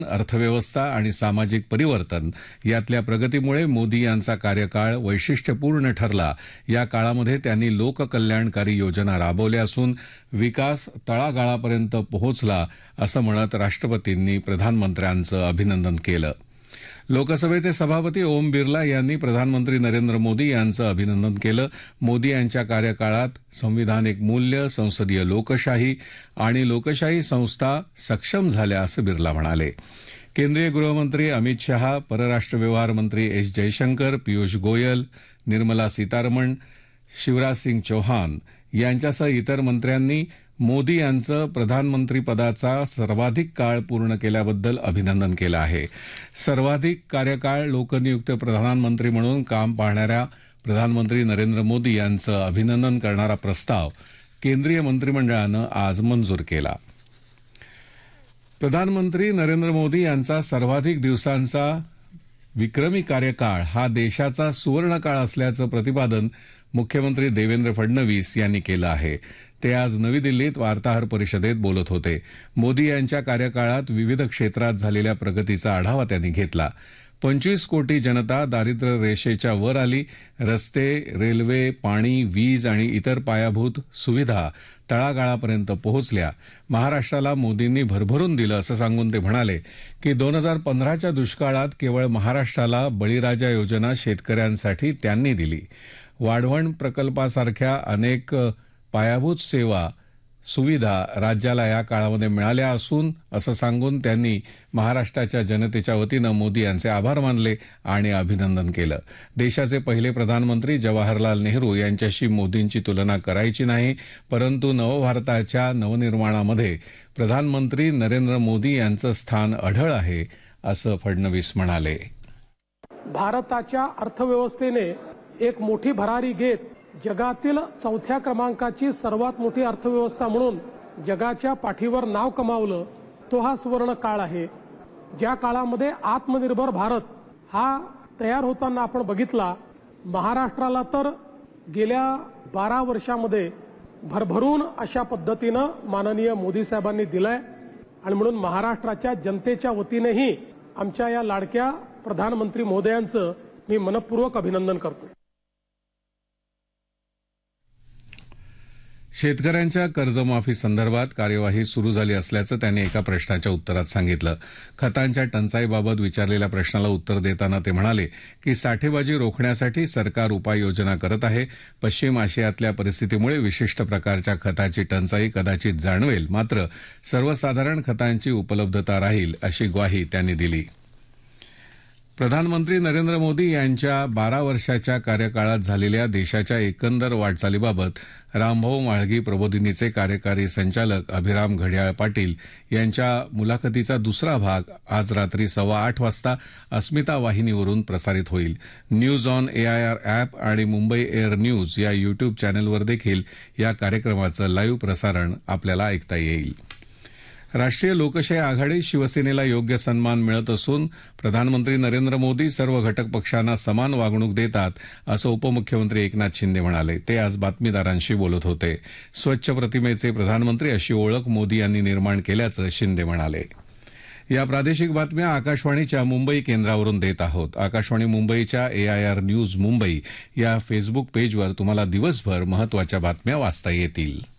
अर्थव्यवस्था आणि सामाजिक परिवर्तन यातल्या प्रगतीमुळे मोदी यांचा कार्यकाळ वैशिष्ट्यपूर्ण ठरला। या काळामध्ये त्यांनी लोककल्याणकारी योजना राबवल्या असून विकास तळागाळापर्यंत पोहोचला असं म्हणत राष्ट्रपतींनी प्रधानमंत्र्यांचं अभिनंदन केलं। लोकसभेचे सभापती ओम बिर्ला यांनी प्रधानमंत्री नरेंद्र मोदी यांचं अभिनंदन केलं। मोदी यांच्या कार्यकाळात संविधानिक मूल्य, संसदीय लोकशाही आणि लोकशाही संस्था सक्षम झाल्या असं बिर्ला म्हणाले। केंद्रीय गृहमंत्री अमित शहा, परराष्ट्र व्यवहार मंत्री एस जयशंकर, पीयूष गोयल, निर्मला सीतारमण, शिवराज सिंग चौहान यांच्यासह इतर मंत्र्यांनी मोदी यांचं प्रधानमंत्रीपदाचा सर्वाधिक काळ पूर्ण केल्याबद्दल अभिनंदन केलं आहे। सर्वाधिक कार्यकाळ लोकनियुक्त प्रधानमंत्री म्हणून काम पाहणाऱ्या प्रधानमंत्री नरेंद्र मोदी यांचं अभिनंदन करणारा प्रस्ताव केंद्रीय मंत्रिमंडळानं आज मंजूर केला। प्रधानमंत्री नरेंद्र मोदी यांचा सर्वाधिक दिवसांचा विक्रमी कार्यकाळ हा देशाचा सुवर्णकाळ असल्याचं प्रतिपादन मुख्यमंत्री देवेंद्र फडणवीस यांनी केलं आहे। ते आज नवी दिल्लीत वार्ताहर परिषदेत बोलत होते। मोदी यांच्या कार्यकाळात विविध क्षेत्रात झालेल्या प्रगतीचा आढावा त्यांनी घेतला। 25 कोटी जनता दारिद्र्य रेषेच्या वर आली। रस्ते, रेल्वे, पाणी, वीज आणि इतर पायाभूत सुविधा तळागाळापर्यंत पोहोचल्या। महाराष्ट्राला मोदींनी भरभरून दिलं असं सांगून ते म्हणाले की 2015च्या दुष्काळात केवळ महाराष्ट्राला बळीराजा योजना शेतकऱ्यांसाठी त्यांनी दिली। वाढवण प्रकल्पासारख्या अनेक पायाभूत सेवा सुविधा राज्याला या काळामध्ये मिळाल्या असून असं सांगून त्यांनी महाराष्ट्राच्या जनतेच्या वतीनं मोदी यांचे आभार मानले आणि अभिनंदन केलं। देशाचे पहिले प्रधानमंत्री जवाहरलाल नेहरू यांच्याशी मोदींची तुलना करायची नाही, परंतु नवभारताच्या नवनिर्माणामध्ये प्रधानमंत्री नरेंद्र मोदी यांचं स्थान अढळ आहे असं फडणवीस म्हणाले। भारताच्या अर्थव्यवस्थेने एक मोठी भरारी घेत जगातील 4थ्या क्रमांकाची सर्वात मोठी अर्थव्यवस्था म्हणून जगाच्या पाठीवर नाव कमावलं, तो हा सुवर्ण काळ आहे। ज्या काळामध्ये आत्मनिर्भर भारत हा तयार होताना आपण बघितला, महाराष्ट्राला तर गेल्या 12 वर्षामध्ये भरभरून अशा पद्धतीनं माननीय मोदी साहेबांनी दिलंय आणि म्हणून महाराष्ट्राच्या जनतेच्या वतीनेही आमच्या या लाडक्या प्रधानमंत्री महोदयांचं मी मनपूर्वक अभिनंदन करतो। शेतकऱ्यांच्या कर्जमाफी संदर्भात कार्यवाही सुरू झाली असल्याचं त्यांनी एका प्रश्नाच्या उत्तरात सांगितलं। खतांच्या टंचाईबाबत विचारलेल्या प्रश्नाला उत्तर देताना ते म्हणाले की साठेबाजी रोखण्यासाठी सरकार उपाययोजना करत आहे। पश्चिम आशियातल्या परिस्थितीमुळे विशिष्ट प्रकारच्या खताची टंचाई कदाचित जाणवेल, मात्र सर्वसाधारण खतांची उपलब्धता राहील अशी ग्वाही त्यांनी दिली। प्रधानमंत्री नरेंद्र मोदी यांच्या 12 वर्षाच्या कार्यकाळात झालेल्या देशाच्या एकंदर वाटचालीबाबत रामभाऊ म्हाळगी प्रबोधिनीचे कार्यकारी संचालक अभिराम घड्याळ पाटील यांच्या मुलाखतीचा दुसरा भाग आज रात्री 8:15 वाजता अस्मिता वाहिनीवरून प्रसारित होईल। न्यूज ऑन AIR ॲप आणि मुंबई एअर न्यूज या यूट्यूब चॅनलवर देखील या कार्यक्रमाचं लाईव्ह प्रसारण आपल्याला ऐकता येईल। राष्ट्रीय लोकशाही आघाडी शिवसेनेला योग्य सन्मान मिळत असून प्रधानमंत्री नरेंद्र मोदी सर्व घटक पक्षांना समान वागणूक देतात असं उपमुख्यमंत्री एकनाथ शिंदे म्हणाले। ते आज बातमीदारांशी बोलत होते। स्वच्छ प्रतिमेचे प्रधानमंत्री अशी ओळख मोदी यांनी निर्माण केल्याचं शिंदे म्हणाले। या प्रादेशिक बातम्या आकाशवाणीच्या मुंबई केंद्रावरून देत आहोत। आकाशवाणी मुंबईच्या AIR न्यूज मुंबई या फेसबुक पेजवर तुम्हाला दिवसभर महत्त्वाच्या बातम्या वाचता येतील।